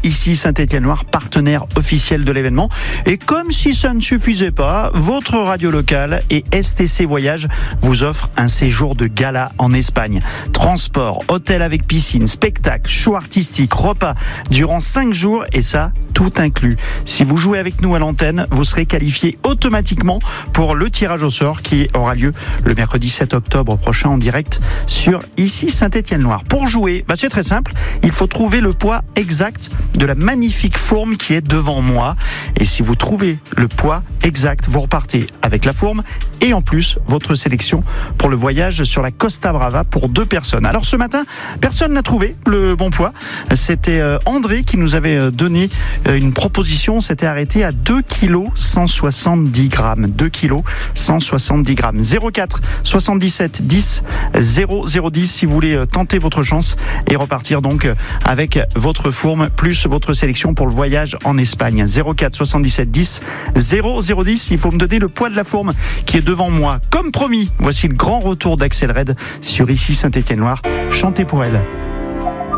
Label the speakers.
Speaker 1: ici Saint-Étienne-Loire, partenaire officiel de l'événement. Et comme si ça ne suffisait pas, votre radio locale et STC Voyage vous offrent un séjour de gala en Espagne. Transport, hôtel avec piscine, spectacle, show artistique, repas durant 5 jours et ça, tout inclus. Si vous jouez avec nous à l'antenne, vous serez qualifié automatiquement pour le tirage au sort qui aura lieu le mercredi 7 octobre prochain en direct sur ici Saint-Étienne-Loire. Pour jouer, c'est très simple, il faut trouver le poids exact de la magnifique fourme qui est devant moi. Et si vous trouvez le poids exact, vous repartez avec la fourme et en plus votre sélection pour le voyage sur la Costa Brava pour 2 personnes. Alors ce matin, personne n'a trouvé le bon poids. C'était André qui nous avait donné une proposition. C'était arrêté à 2 kg 170 grammes. 2 kg 170 grammes. 04 77 10 0010 si vous voulez tenter votre chance et repartir donc avec votre fourme plus votre sélection pour le voyage en Espagne. 04 77 10 0010. Il faut me donner le poids de la fourme qui est devant moi. Comme promis, voici le grand retour d'Axel Red sur ici Saint-Étienne-Loire. Chantez pour elle.